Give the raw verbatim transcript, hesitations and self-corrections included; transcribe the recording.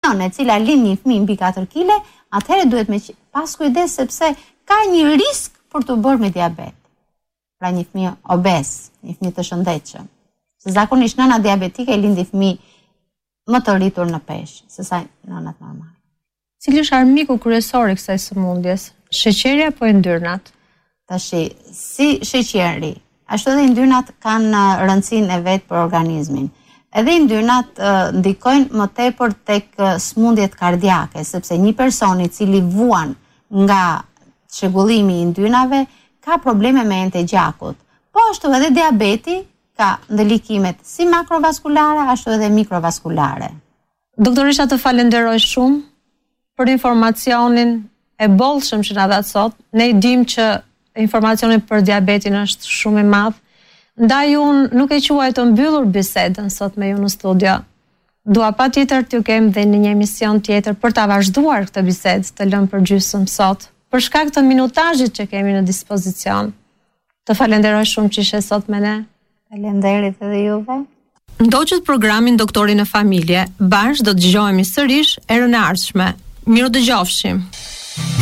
nënë e cila lind një fëmijë mbi katër kile, atëherë duhet me pas kujdes sepse ka një risk për të bërë me diabet. Pra një fëmijë obez, një fëmijë të shëndetshëm. Se zakonisht nëna diabetike lindi fëmijë më të rritur në peshë, sesa nënat normale. Cili është armiku kryesor i kësaj sëmundjes? Sheqeri apo yndyrnat? Tashi, si sheqeri, ashtu edhe yndyrnat kanë rëndësinë e vet për organizmin. Edhe yndyrnat uh, ndikojnë më tepër tek uh, sëmundjet kardiake, sepse një person i cili vuan nga çrregullimi i yndyrnave ka probleme me ente gjakut. Po ashtu edhe diabeti ka ndëlikimet si makrovaskulare ashtu edhe mikrovaskulare. Doktorisha, të falenderoj shumë për informacionin e bollshëm që na dha sot. Ne dimë që informacioni për diabetin është shumë i madh. Ndaj unë nuk e quaj të mbyllur bisedën sot me ju në studio. Dua pa tjetër t'ju kem dhe në një emision tjetër për ta vazhduar këtë bisedë të lëmë për gjysmë sot, për shkak të minutazhit që kemi në dispozicion. Të falenderoj shumë që ishe sot me ne. Falenderit edhe juve. Ndoqët programin Doktori në Familje, bashkë do të dëgjohemi sërish erën e ardhshme. Miru dëgjofshim.